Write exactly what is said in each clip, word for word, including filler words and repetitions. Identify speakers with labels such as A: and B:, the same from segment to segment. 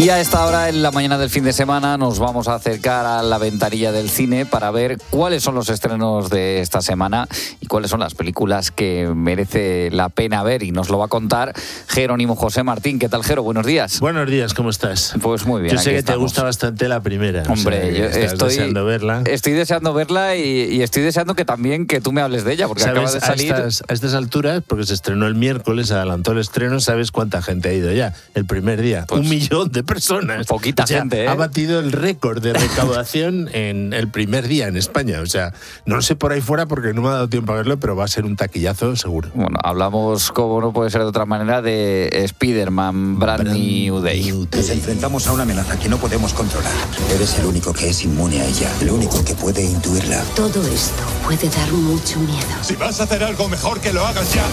A: Y a esta hora, en la mañana del fin de semana, nos vamos a acercar a la ventanilla del cine para ver cuáles son los estrenos de esta semana y cuáles son las películas que merece la pena ver. Y nos lo va a contar Jerónimo José Martín. ¿Qué tal, Jero? Buenos días.
B: Buenos días, ¿cómo estás?
A: Pues muy bien.
B: Yo sé que
A: estamos.
B: Te gusta bastante la primera.
A: Hombre,
B: o sea,
A: yo
B: estás
A: estoy
B: deseando verla.
A: Estoy deseando verla y, y estoy deseando que también que tú me hables de ella, porque acaba de salir.
B: A estas, a estas alturas, porque se estrenó el miércoles, adelantó el estreno, ¿sabes cuánta gente ha ido ya? El primer día.
A: Pues,
B: un millón de personas.
A: Poquita
B: o sea,
A: gente, ¿eh?
B: Ha batido el récord de recaudación en el primer día en España. O sea, no sé por ahí fuera porque no me ha dado tiempo a verlo, pero va a ser un taquillazo seguro.
A: Bueno, hablamos, como no puede ser de otra manera, de Spider-Man Brand, Brand New Day.
C: Nos enfrentamos a una amenaza que no podemos controlar. Eres el único que es inmune a ella, el único que puede intuirla.
D: Todo esto puede dar mucho miedo.
E: Si vas a hacer algo, mejor que lo hagas ya.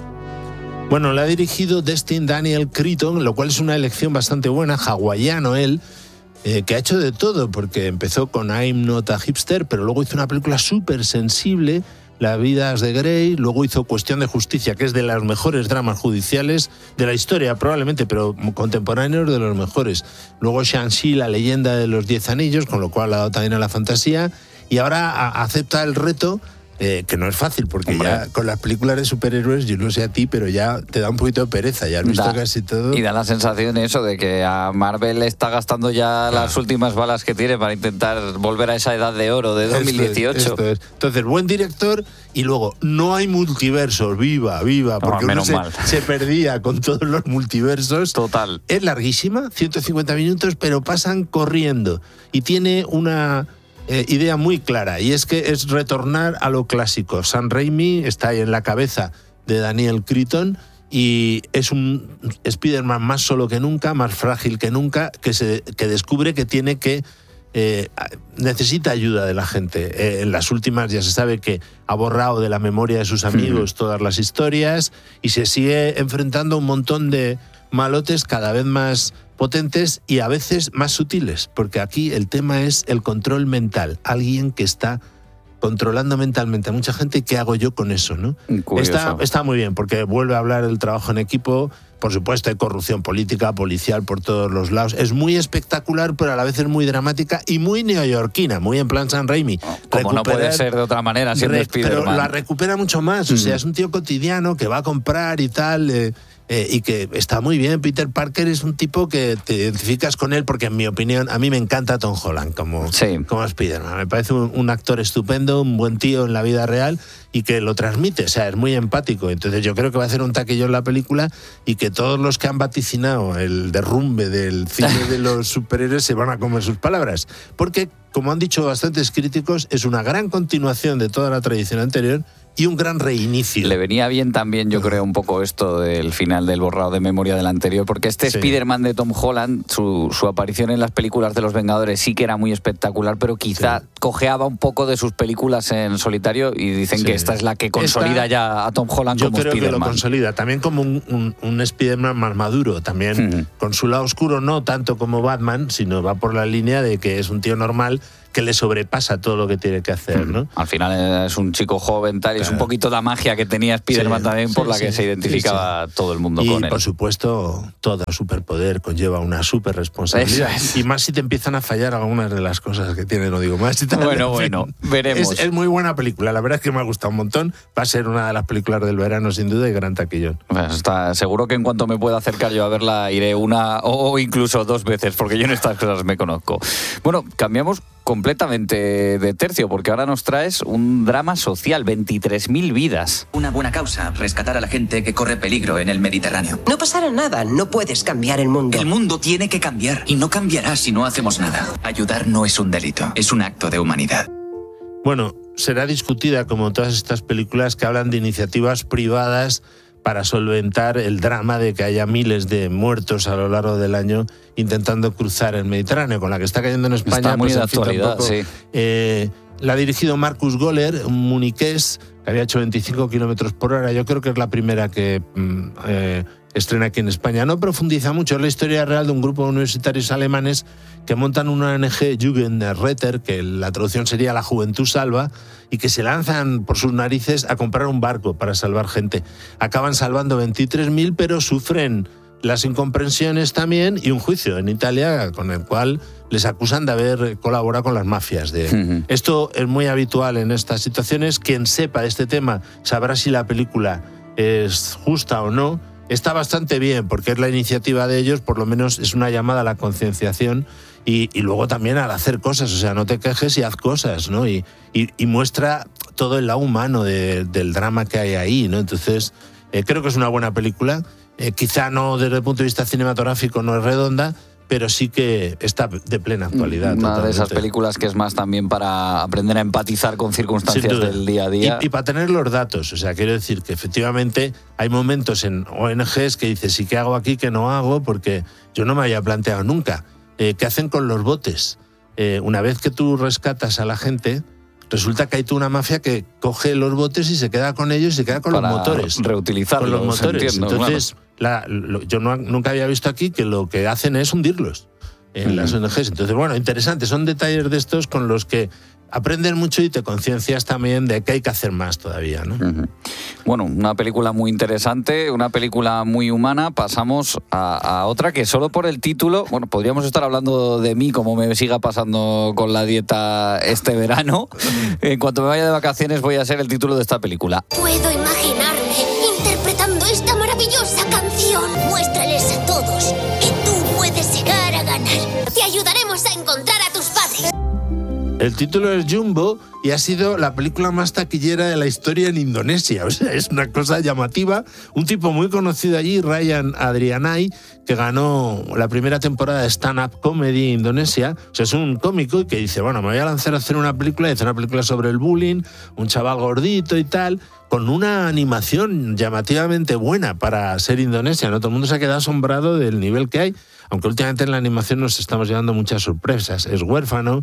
B: Bueno, la ha dirigido Destin Daniel Cretton, lo cual es una elección bastante buena, hawaiano él, eh, que ha hecho de todo, porque empezó con I'm Not a Hipster, pero luego hizo una película súper sensible, La Vidas de Grey, luego hizo Cuestión de Justicia, que es de los mejores dramas judiciales de la historia probablemente, pero contemporáneos de los mejores. Luego Shang-Chi, La Leyenda de los Diez Anillos, con lo cual ha dado también a la fantasía, y ahora a- acepta el reto. Eh, que no es fácil, porque Hombre. ya con las películas de superhéroes, yo no sé a ti, pero ya te da un poquito de pereza, ya has visto
A: da,
B: casi todo.
A: Y da la sensación eso de que a Marvel está gastando ya claro. las últimas balas que tiene para intentar volver a esa edad de oro de dos mil dieciocho.
B: Esto es, esto es. Entonces, buen director, y luego, no hay multiversos, viva, viva, porque
A: no,
B: uno se,
A: mal.
B: se perdía con todos los multiversos.
A: Total.
B: Es larguísima, ciento cincuenta minutos, pero pasan corriendo, y tiene una... Eh, idea muy clara, y es que es retornar a lo clásico. Sam Raimi está ahí en la cabeza de Daniel Cretton y es un Spider-Man más solo que nunca, más frágil que nunca, que, se, que descubre que tiene que eh, necesita ayuda de la gente. Eh, en las últimas ya se sabe que ha borrado de la memoria de sus amigos mm. todas las historias y se sigue enfrentando a un montón de malotes cada vez más potentes y a veces más sutiles, porque aquí el tema es el control mental, alguien que está controlando mentalmente a mucha gente. ¿Qué hago yo con eso, no? Está, está muy bien, porque vuelve a hablar del trabajo en equipo. Por supuesto, hay corrupción política, policial por todos los lados. Es muy espectacular, pero a la vez es muy dramática y muy neoyorquina, muy en plan Sam Raimi.
A: Como Recuperar, no puede ser de otra manera, siendo Spider-Man.
B: Pero la recupera mucho más. Mm. O sea, es un tío cotidiano que va a comprar y tal... Eh, Eh, y que está muy bien. Peter Parker es un tipo que te identificas con él, porque en mi opinión, a mí me encanta Tom Holland como,
A: sí.
B: como Spider-Man. Me parece un, un actor estupendo, un buen tío en la vida real y que lo transmite, o sea, es muy empático. Entonces yo creo que va a hacer un taquillón la película y que todos los que han vaticinado el derrumbe del cine de los superhéroes se van a comer sus palabras, porque, como han dicho bastantes críticos, es una gran continuación de toda la tradición anterior y un gran reinicio.
A: Le venía bien también, yo creo, un poco esto del final del borrado de memoria del anterior, porque este sí. Spider-Man de Tom Holland, su, su aparición en las películas de los Vengadores sí que era muy espectacular, pero quizá sí. cojeaba un poco de sus películas en solitario, y dicen sí. que esta es la que consolida esta, ya a Tom Holland como Spider-Man.
B: Yo creo que lo consolida, también como un, un, un Spider-Man más maduro, también uh-huh. con su lado oscuro, no tanto como Batman, sino va por la línea de que es un tío normal que le sobrepasa todo lo que tiene que hacer, ¿no?
A: Al final es un chico joven, tal, y claro. es un poquito la magia que tenía Spider-Man sí, también, por sí, la que sí, se identificaba sí, sí. todo el mundo
B: y,
A: con él.
B: Y, por supuesto, todo superpoder conlleva una super responsabilidad. Es. Y más si te empiezan a fallar algunas de las cosas que tiene, no digo más. Si te
A: bueno, bueno, veremos.
B: Es, es muy buena película, la verdad es que me ha gustado un montón. Va a ser una de las películas del verano, sin duda, y gran taquillón.
A: Pues está seguro que en cuanto me pueda acercar yo a verla, iré una o incluso dos veces, porque yo en estas cosas me conozco. Bueno, cambiamos completamente de tercio, porque ahora nos traes un drama social, veintitrés mil vidas.
F: Una buena causa, rescatar a la gente que corre peligro en el Mediterráneo.
D: No pasará nada, no puedes cambiar el mundo.
F: El mundo tiene que cambiar, y no cambiará si no hacemos nada. Ayudar no es un delito, es un acto de humanidad.
B: Bueno, será discutida como todas estas películas que hablan de iniciativas privadas para solventar el drama de que haya miles de muertos a lo largo del año intentando cruzar el Mediterráneo, con la que está cayendo en España.
A: Está muy
B: pues,
A: de actualidad, sí.
B: Eh, la ha dirigido Marcus Goller, un muniqués que había hecho veinticinco kilómetros por hora. Yo creo que es la primera que eh, estrena aquí en España. No profundiza mucho, es la historia real de un grupo de universitarios alemanes que montan una O N G, Jugendretter, que la traducción sería La Juventud Salva, y que se lanzan por sus narices a comprar un barco para salvar gente. Acaban salvando veintitrés mil, pero sufren las incomprensiones también y un juicio en Italia con el cual les acusan de haber colaborado con las mafias. De... Uh-huh. Esto es muy habitual en estas situaciones. Quien sepa este tema sabrá si la película es justa o no. Está bastante bien porque es la iniciativa de ellos, por lo menos es una llamada a la concienciación y, y luego también al hacer cosas, o sea, no te quejes y haz cosas, ¿no? Y, y, y muestra todo el lado humano de, del drama que hay ahí, ¿no? Entonces, eh, creo que es una buena película. Eh, quizá no desde el punto de vista cinematográfico no es redonda, pero sí que está de plena actualidad.
A: Una
B: totalmente.
A: De esas películas que es más también para aprender a empatizar con circunstancias del día a día.
B: Y, y para tener los datos, o sea, quiero decir que efectivamente hay momentos en O N Ges que dices, ¿y qué hago aquí, qué no hago? Porque yo no me había planteado nunca. Eh, ¿Qué hacen con los botes? Eh, una vez que tú rescatas a la gente, resulta que hay toda una mafia que coge los botes y se queda con ellos y se queda con
A: para
B: los motores.
A: Reutilizarlos,
B: con los motores.
A: Entiendo,
B: Entonces,
A: claro.
B: La, lo, yo no, nunca había visto aquí que lo que hacen es hundirlos en uh-huh. las O N Ges. Entonces, bueno, interesante. Son detalles de estos con los que aprendes mucho y te conciencias también de que hay que hacer más todavía, ¿no?
A: Uh-huh. Bueno, una película muy interesante, una película muy humana. Pasamos a, a otra que solo por el título, bueno, podríamos estar hablando de mí como me siga pasando con la dieta este verano. En cuanto me vaya de vacaciones voy a ser el título de esta película.
G: Puedo imaginarme interpretando esta maravillosa canción. Muéstrales a todos que tú puedes llegar a ganar. Te ayudaremos a encontrar a tus padres.
B: El título es Jumbo y ha sido la película más taquillera de la historia en Indonesia. O sea, es una cosa llamativa. Un tipo muy conocido allí, Ryan Adrianai, que ganó la primera temporada de Stand Up Comedy en Indonesia. O sea, es un cómico que dice, bueno, me voy a lanzar a hacer una película, y hacer una película sobre el bullying, un chaval gordito y tal, con una animación llamativamente buena para ser Indonesia, ¿no? Todo el mundo se ha quedado asombrado del nivel que hay, aunque últimamente en la animación nos estamos llevando muchas sorpresas. Es huérfano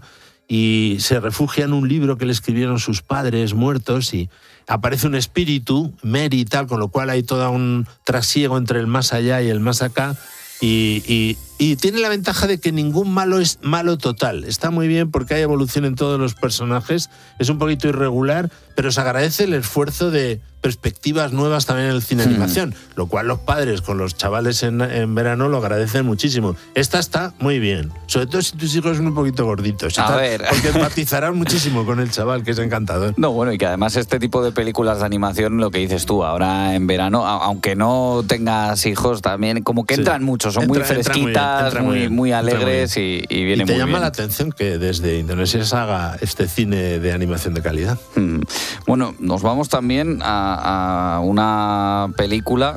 B: y se refugia en un libro que le escribieron sus padres muertos y aparece un espíritu, Mary y tal, con lo cual hay todo un trasiego entre el más allá y el más acá y, y, y tiene la ventaja de que ningún malo es malo total. Está muy bien porque hay evolución en todos los personajes, es un poquito irregular, pero se agradece el esfuerzo de perspectivas nuevas también en el cine de animación, mm. lo cual los padres con los chavales en, en verano lo agradecen muchísimo. Esta está muy bien, sobre todo si tus hijos son un poquito gorditos,
A: a
B: tal,
A: ver.
B: porque empatizarán muchísimo con el chaval, que es encantador.
A: No, bueno, y que además este tipo de películas de animación, lo que dices tú, ahora en verano, aunque no tengas hijos, también como que entran sí. mucho, son entra, muy fresquitas, entra muy, muy, muy alegres muy y, y vienen muy bien.
B: Y te llama la atención que desde Indonesia se haga este cine de animación de calidad.
A: Mm. Bueno, nos vamos también a a una película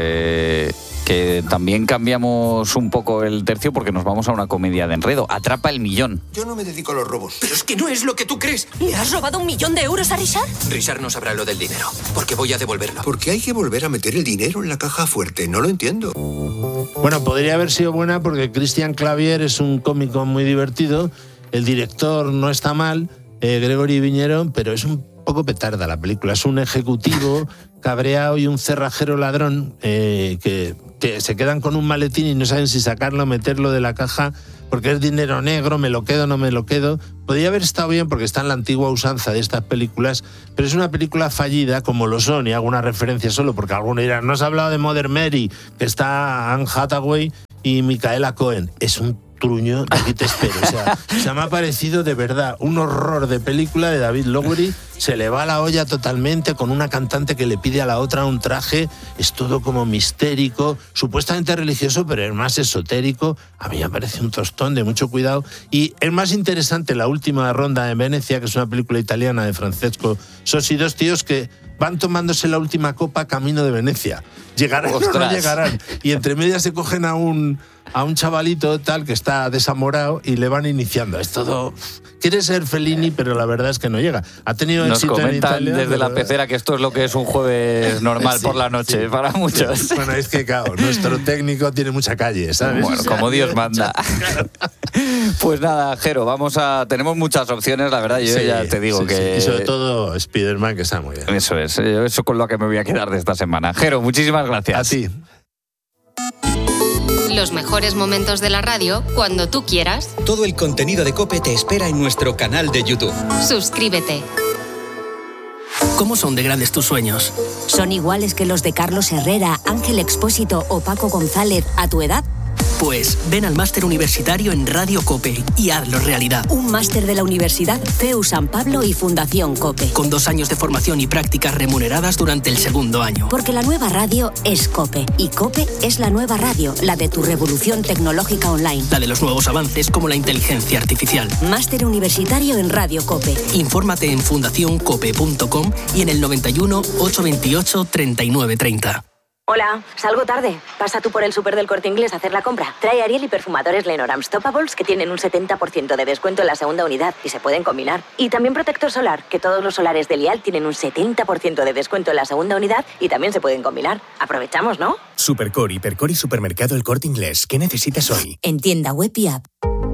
A: eh, que también cambiamos un poco el tercio porque nos vamos a una comedia de enredo. Atrapa el millón.
H: Yo no me dedico a los robos.
I: Pero es que no es lo que tú crees.
J: ¿Le has robado un millón de euros a Richard?
I: Richard no sabrá lo del dinero, porque voy a devolverlo.
H: ¿Por qué hay que volver a meter el dinero en la caja fuerte? No lo entiendo.
B: Bueno, podría haber sido buena porque Christian Clavier es un cómico muy divertido, el director no está mal, eh, Gregory Viñeron, pero es un poco petarda la película. Es un ejecutivo cabreado y un cerrajero ladrón eh, que, que se quedan con un maletín y no saben si sacarlo, meterlo de la caja, porque es dinero negro, me lo quedo, no me lo quedo. Podría haber estado bien porque está en la antigua usanza de estas películas, pero es una película fallida, como lo son, y hago una referencia solo porque algunos dirán, no has hablado de Mother Mary, que está Anne Hathaway y Micaela Cohen. Es un truño, de aquí te espero. O sea, se me ha parecido de verdad un horror de película de David Lowery. Se le va la olla totalmente con una cantante que le pide a la otra un traje. Es todo como mistérico, supuestamente religioso, pero es más esotérico. A mí me parece un tostón de mucho cuidado. Y es más interesante la última ronda en Venecia, que es una película italiana de Francesco Sosi, dos tíos que van tomándose la última copa camino de Venecia. ¿Llegarán o no llegarán? Y entre medias se cogen a un, a un chavalito tal que está desamorado y le van iniciando. Es todo... Quiere ser Fellini, pero la verdad es que no llega. Ha tenido
A: Nos
B: éxito
A: comentan
B: en Italia,
A: desde
B: pero...
A: la pecera que esto es lo que es un jueves normal sí, por la noche, sí, para muchos.
B: Sí. Bueno, es que, claro, nuestro técnico tiene mucha calle, ¿sabes?
A: Bueno, como Dios manda. Pues nada, Jero, vamos a... Tenemos muchas opciones, la verdad, yo sí, ya te digo
B: sí,
A: que...
B: Sí. Y sobre todo Spider-Man, que está muy bien.
A: Eso es, eso con lo que me voy a quedar de esta semana. Jero, muchísimas gracias.
B: A ti.
K: Los mejores momentos de la radio cuando tú quieras.
L: Todo el contenido de COPE te espera en nuestro canal de YouTube.
K: Suscríbete.
L: ¿Cómo son de grandes tus sueños?
M: ¿Son iguales que los de Carlos Herrera, Ángel Expósito o Paco González a tu edad?
L: Pues ven al máster universitario en Radio COPE y hazlo realidad.
M: Un máster de la Universidad C E U San Pablo y Fundación COPE.
L: Con dos años de formación y prácticas remuneradas durante el segundo año.
M: Porque la nueva radio es COPE. Y COPE es la nueva radio, la de tu revolución tecnológica online.
L: La de los nuevos avances como la inteligencia artificial.
M: Máster universitario en Radio COPE.
L: Infórmate en fundación cope punto com y en el noventa y uno, ochocientos veintiocho, treinta y nueve treinta.
N: Hola, salgo tarde. Pasa tú por el súper del Corte Inglés a hacer la compra. Trae Ariel y perfumadores Lenormand Stoppables que tienen un setenta por ciento de descuento en la segunda unidad y se pueden combinar. Y también protector solar, que todos los solares de Lial tienen un setenta por ciento de descuento en la segunda unidad y también se pueden combinar. Aprovechamos, ¿no?
O: Supercore, Hipercore y Supermercado El Corte Inglés. ¿Qué necesitas hoy?
M: En tienda web y app.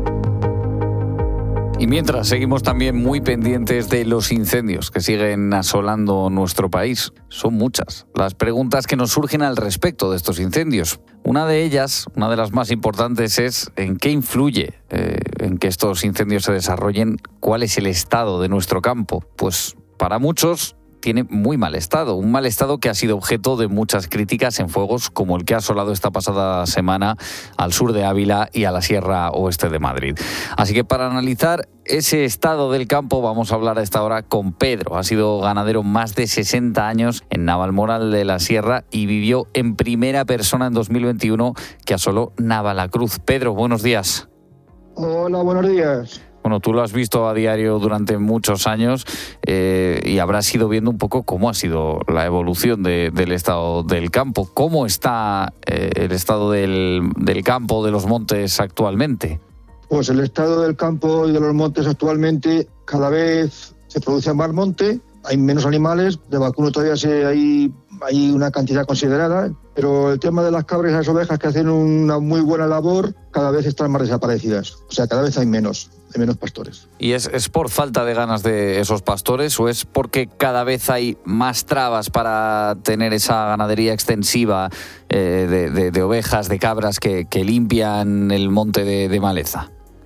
A: Y mientras seguimos también muy pendientes de los incendios que siguen asolando nuestro país. Son muchas las preguntas que nos surgen al respecto de estos incendios. Una de ellas, una de las más importantes, es en qué influye eh, en que estos incendios se desarrollen, cuál es el estado de nuestro campo. Pues para muchos tiene muy mal estado, un mal estado que ha sido objeto de muchas críticas en fuegos como el que ha asolado esta pasada semana al sur de Ávila y a la Sierra Oeste de Madrid. Así que para analizar ese estado del campo vamos a hablar a esta hora con Pedro. Ha sido ganadero más de sesenta años en Navalmoral de la Sierra y vivió en primera persona en dos mil veintiuno que asoló Navalacruz. Pedro, buenos días.
P: Hola, buenos días.
A: Bueno, tú lo has visto a diario durante muchos años eh, y habrás ido viendo un poco cómo ha sido la evolución de, del estado del campo. ¿Cómo está eh, el estado del, del campo, de los montes actualmente?
P: Pues el estado del campo y de los montes actualmente, cada vez se produce más monte, hay menos animales, de vacuno todavía se, hay, hay una cantidad considerada, pero el tema de las cabras y las ovejas que hacen una muy buena labor, cada vez están más desaparecidas. O sea, cada vez hay menos. Hay menos pastores.
A: ¿Y es, es por falta de ganas de esos pastores o es porque cada vez hay más trabas para tener esa ganadería extensiva eh, de, de, de ovejas, de cabras que, que limpian el monte de, de maleza?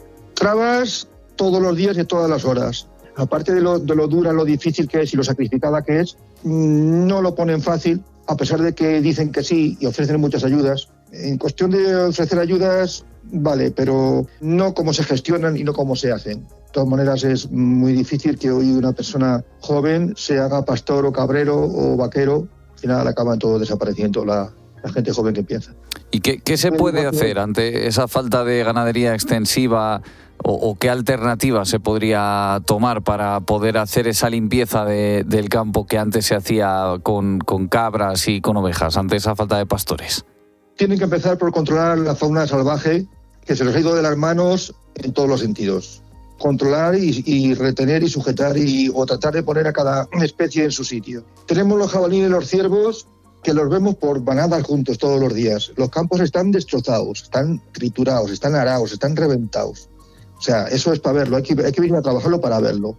P: Trabas todos los días y todas las horas. Aparte de lo, de lo dura, lo difícil que es y lo sacrificada que es, no lo ponen fácil, a pesar de que dicen que sí y ofrecen muchas ayudas. En cuestión de ofrecer ayudas, vale, pero no cómo se gestionan y no cómo se hacen. De todas maneras, es muy difícil que hoy una persona joven se haga pastor o cabrero o vaquero. Al final acaban todos desapareciendo la, la gente joven que empieza.
A: ¿Y qué, qué se puede hacer ante esa falta de ganadería extensiva o, o qué alternativa se podría tomar para poder hacer esa limpieza de, del campo que antes se hacía con, con cabras y con ovejas, ante esa falta de pastores?
P: Tienen que empezar por controlar la fauna salvaje, que se les ha ido de las manos en todos los sentidos. Controlar y, y retener y sujetar y, o tratar de poner a cada especie en su sitio. Tenemos los jabalíes y los ciervos que los vemos por manadas juntos todos los días. Los campos están destrozados, están triturados, están arados, están reventados. O sea, eso es para verlo, hay que, hay que venir a trabajarlo para verlo.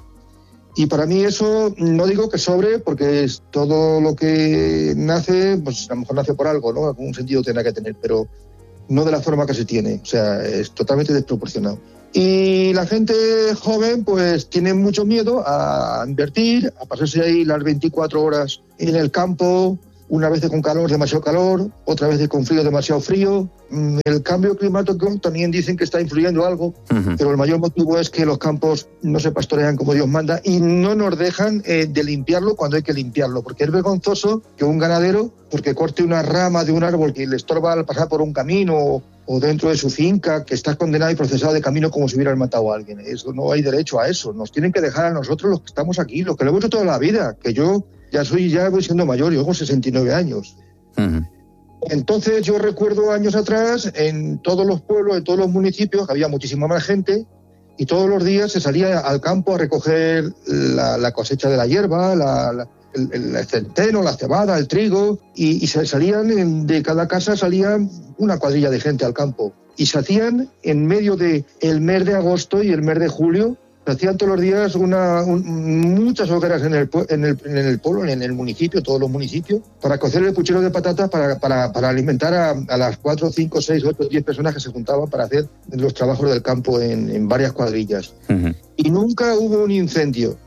P: Y para mí eso, no digo que sobre, porque es todo lo que nace, pues a lo mejor nace por algo, ¿no? Algún sentido tendrá que tener, pero no de la forma que se tiene. O sea, es totalmente desproporcionado. Y la gente joven, pues tiene mucho miedo a invertir, a pasarse ahí las veinticuatro horas en el campo, una vez con calor, demasiado calor, otra vez con frío, demasiado frío. El cambio climático también dicen que está influyendo algo, uh-huh. pero el mayor motivo es que los campos no se pastorean como Dios manda y no nos dejan eh, de limpiarlo cuando hay que limpiarlo, porque es vergonzoso que un ganadero, porque corte una rama de un árbol que le estorba al pasar por un camino o, o dentro de su finca, que está condenado y procesado de camino como si hubieran matado a alguien. Eso, no hay derecho a eso. Nos tienen que dejar a nosotros los que estamos aquí, los que lo hemos hecho toda la vida, que yo ya soy, ya voy siendo mayor, yo con sesenta y nueve años. Uh-huh. Entonces yo recuerdo años atrás, en todos los pueblos, en todos los municipios, había muchísima más gente y todos los días se salía al campo a recoger la, la cosecha de la hierba, la, la, el, el centeno, la cebada, el trigo, y, y se salían, de cada casa salían una cuadrilla de gente al campo. Y se hacían en medio del mes de agosto y el mes de julio, se hacían todos los días una, un, muchas hogueras en el, en, el, en el pueblo, en el municipio, todos los municipios, para cocer el puchero de patatas para, para, para alimentar a, a las cuatro, cinco, seis, ocho, diez personas que se juntaban para hacer los trabajos del campo en, en varias cuadrillas. Uh-huh. Y nunca hubo un incendio.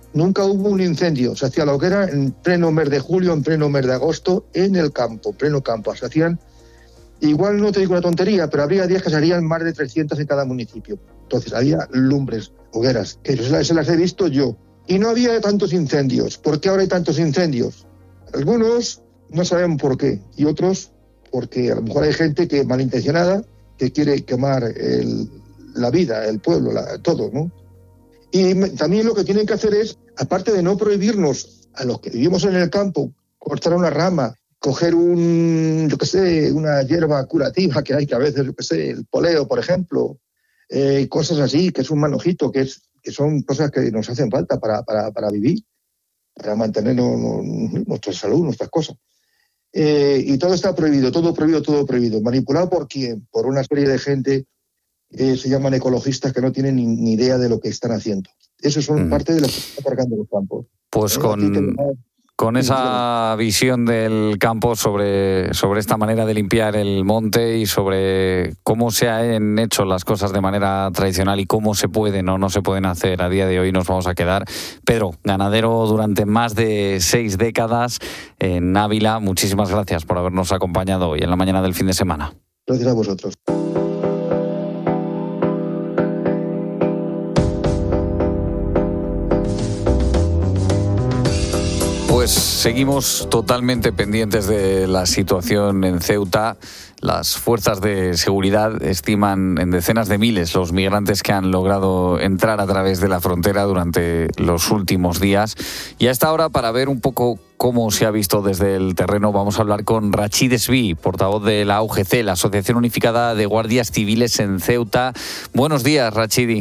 P: Nunca hubo un incendio. Se hacía la hoguera en pleno mes de julio, en pleno mes de agosto, en el campo, pleno campo. Se hacían, igual no te digo una tontería, pero habría días que se harían más de trescientas en cada municipio. Entonces había lumbres, hogueras, que se las, se las he visto yo. Y no había tantos incendios. ¿Por qué ahora hay tantos incendios? Algunos no saben por qué, y otros porque a lo mejor hay gente que malintencionada que quiere quemar el, la vida, el pueblo, la, todo, ¿no? Y también lo que tienen que hacer es, aparte de no prohibirnos a los que vivimos en el campo, cortar una rama, coger un, yo qué sé, una hierba curativa que hay, que a veces, yo qué sé, el poleo, por ejemplo, eh, cosas así, que es un manojito, que, es, que son cosas que nos hacen falta para, para, para vivir, para mantener no, no, nuestra salud, nuestras cosas. Eh, y todo está prohibido, todo prohibido, todo prohibido. ¿Manipulado por quién? Por una serie de gente que se llaman ecologistas que no tienen ni, ni idea de lo que están haciendo. Eso son mm. parte de lo que están cargando los campos.
A: Pues eh, con, con esa visión del campo sobre, sobre esta manera de limpiar el monte y sobre cómo se han hecho las cosas de manera tradicional y cómo se pueden o no se pueden hacer a día de hoy, nos vamos a quedar. Pedro, ganadero durante más de seis décadas en Ávila, muchísimas gracias por habernos acompañado hoy en la mañana del fin de semana.
P: Gracias a vosotros.
A: Pues seguimos totalmente pendientes de la situación en Ceuta. Las fuerzas de seguridad estiman en decenas de miles los migrantes que han logrado entrar a través de la frontera durante los últimos días. Y a esta hora, para ver un poco cómo se ha visto desde el terreno, vamos a hablar con Rachid Esví, portavoz de la A U G C, la Asociación Unificada de Guardias Civiles en Ceuta. Buenos días, Rachidi.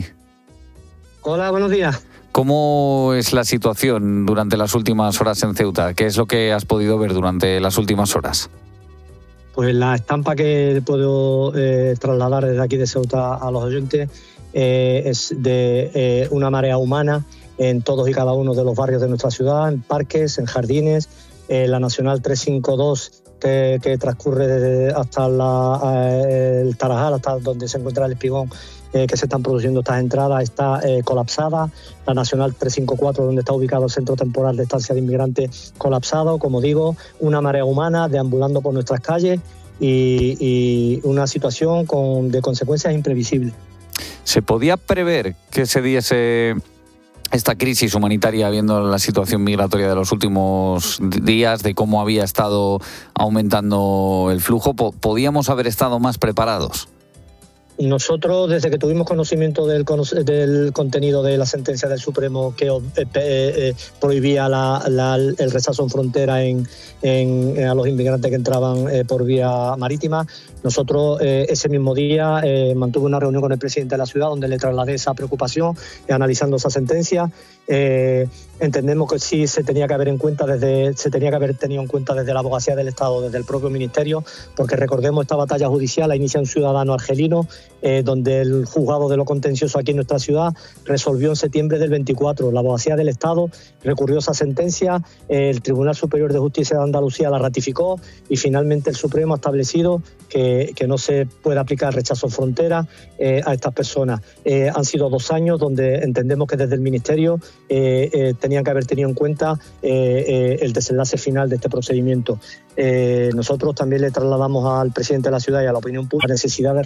Q: Hola, buenos días.
A: ¿Cómo es la situación durante las últimas horas en Ceuta? ¿Qué es lo que has podido ver durante las últimas horas?
Q: Pues la estampa que puedo eh, trasladar desde aquí de Ceuta a los oyentes eh, es de eh, una marea humana en todos y cada uno de los barrios de nuestra ciudad, en parques, en jardines, eh, la Nacional trescientos cincuenta y dos que, que transcurre desde hasta la, eh, el Tarajal, hasta donde se encuentra el Espigón, Eh, que se están produciendo estas entradas, está eh, colapsada. La Nacional trescientos cincuenta y cuatro, donde está ubicado el Centro Temporal de Estancia de Inmigrantes, colapsado. Como digo, una marea humana deambulando por nuestras calles y, y una situación con, de consecuencias imprevisibles.
A: ¿Se podía prever que se diese esta crisis humanitaria viendo la situación migratoria de los últimos días, de cómo había estado aumentando el flujo? ¿Podíamos haber estado más preparados?
Q: Nosotros, desde que tuvimos conocimiento del, del contenido de la sentencia del Supremo que eh, eh, prohibía la, la, el rechazo en frontera en, en, a los inmigrantes que entraban eh, por vía marítima, nosotros eh, ese mismo día eh, mantuve una reunión con el presidente de la ciudad donde le trasladé esa preocupación, eh, analizando esa sentencia. Eh, entendemos que sí se tenía que haber en cuenta desde se tenía que haber tenido en cuenta desde la Abogacía del Estado, desde el propio Ministerio, porque recordemos esta batalla judicial la inicia un ciudadano argelino, eh, donde el juzgado de lo contencioso aquí en nuestra ciudad resolvió en septiembre del veinticuatro. La Abogacía del Estado recurrió esa sentencia, eh, el Tribunal Superior de Justicia de Andalucía la ratificó y finalmente el Supremo ha establecido que, que no se puede aplicar rechazo en frontera eh, a estas personas. Eh, han sido dos años donde entendemos que desde el Ministerio Eh, eh, tenían que haber tenido en cuenta eh, eh, el desenlace final de este procedimiento. Eh, nosotros también le trasladamos al presidente de la ciudad y a la opinión pública la necesidad de